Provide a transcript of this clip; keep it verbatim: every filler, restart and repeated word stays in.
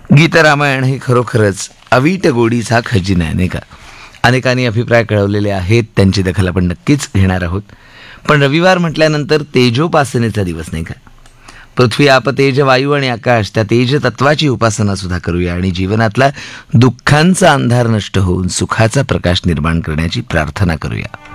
गीतरामायण हे खरोखरच अवीट गोडीचा खजिना आहे, नाही का? अनेकांनी अभिप्राय कळवलेले आहेत, त्यांची दखल आपण नक्कीच घेणार आहोत. पण रविवार म्हटल्यानंतर तेजोपासनेचा दिवस, नाही का? पृथ्वी, आप, तेज, वायू आणि आकाश, त्या तेज तत्वाची उपासना सुद्धा करूया आणि जीवनातला दुःखांचा अंधार नष्ट होऊन सुखाचा प्रकाश निर्माण करण्याची प्रार्थना करूया.